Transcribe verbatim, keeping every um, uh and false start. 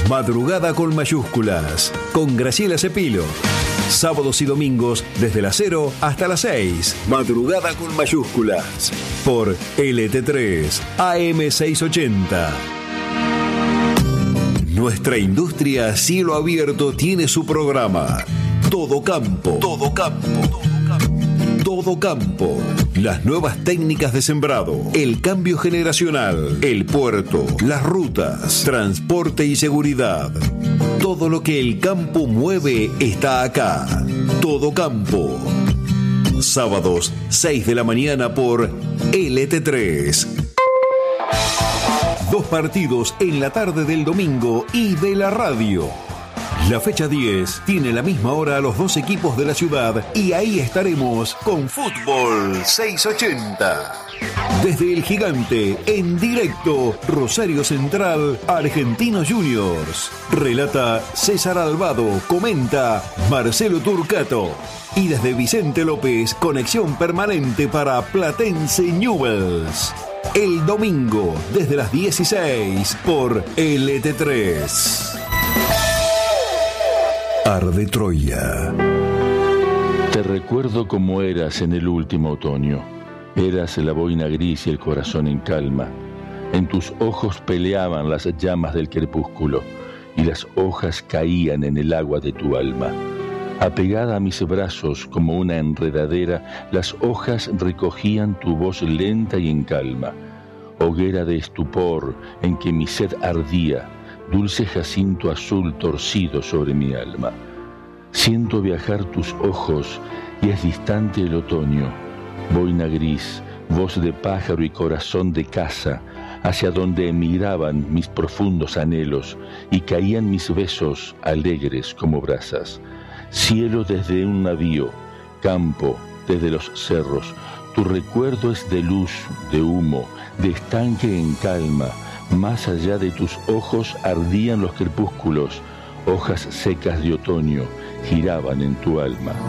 Madrugada con mayúsculas, con Graciela Cepilo. Sábados y domingos desde las cero hasta las seis. Madrugada con mayúsculas. Por L T tres, A M seiscientos ochenta. Nuestra industria a cielo abierto tiene su programa. Todo campo. Todo campo. Todo campo. Las nuevas técnicas de sembrado, el cambio generacional, el puerto, las rutas, transporte y seguridad. Todo lo que el campo mueve está acá. Todo campo. Sábados, seis de la mañana por L T tres. Dos partidos en la tarde del domingo y de la radio. La fecha diez tiene la misma hora a los dos equipos de la ciudad y ahí estaremos con Fútbol seiscientos ochenta. Desde el Gigante, en directo, Rosario Central, Argentinos Juniors. Relata César Albado, comenta Marcelo Turcato. Y desde Vicente López, conexión permanente para Platense Newell's. El domingo, desde las dieciséis, por L T tres. Arde Troya. Te recuerdo cómo eras en el último otoño. Eras la boina gris y el corazón en calma. En tus ojos peleaban las llamas del crepúsculo y las hojas caían en el agua de tu alma. Apegada a mis brazos como una enredadera, las hojas recogían tu voz lenta y en calma. Hoguera de estupor en que mi sed ardía, dulce jacinto azul torcido sobre mi alma. Siento viajar tus ojos y es distante el otoño. Boina gris, voz de pájaro y corazón de casa, hacia donde emigraban mis profundos anhelos y caían mis besos alegres como brasas. Cielo desde un navío, campo desde los cerros, tu recuerdo es de luz, de humo, de estanque en calma. Más allá de tus ojos ardían los crepúsculos, hojas secas de otoño giraban en tu alma.